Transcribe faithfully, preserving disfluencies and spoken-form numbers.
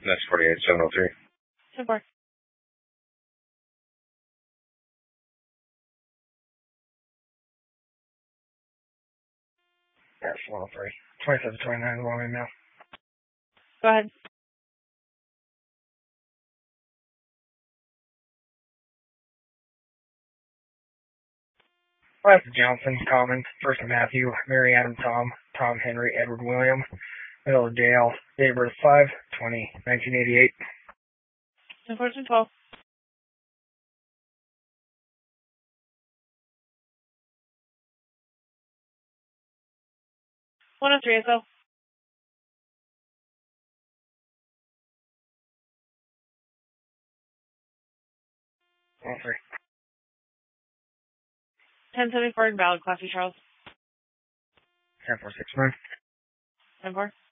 That's forty-eight seven oh three. ten four. That's one oh three. twenty-seven twenty-nine, long email. Go ahead. Last Johnson, Common, first Matthew, Mary Adam Tom, Tom Henry, Edward William, middle of Dale, date of birth five twenty nineteen eighty-eight. ten fourteen twelve. one oh three S O. one oh three. ten seventy-four invalid, Classy Charles. ten four six nine. ten four.